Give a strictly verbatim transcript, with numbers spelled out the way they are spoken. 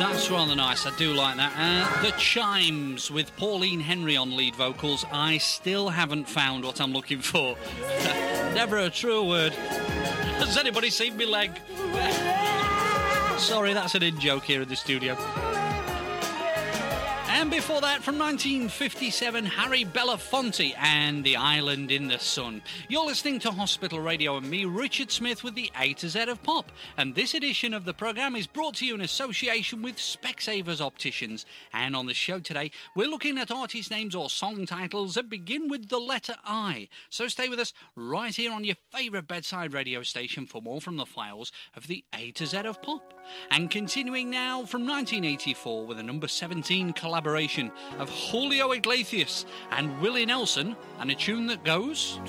That's rather nice. I do like that. Uh, the Chimes with Pauline Henry on lead vocals. I still haven't found what I'm looking for. Never a true word. Has anybody seen me leg? Sorry, that's an in-joke here in the studio. And before that, from nineteen fifty-seven, Harry Belafonte and The Island in the Sun. You're listening to Hospital Radio and me, Richard Smith, with the A to Z of Pop. And this edition of the programme is brought to you in association with Specsavers Opticians. And on the show today, we're looking at artist names or song titles that begin with the letter I. So stay with us right here on your favourite bedside radio station for more from the files of the A to Z of Pop. And continuing now from nineteen eighty-four with a number seventeen collaboration of Julio Iglesias and Willie Nelson, and a tune that goes...